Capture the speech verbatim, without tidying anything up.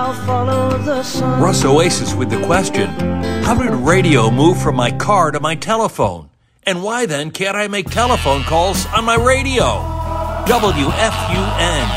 Russ Oasis with the question, how did radio move from my car to my telephone? And why then can't I make telephone calls on my radio? W F U N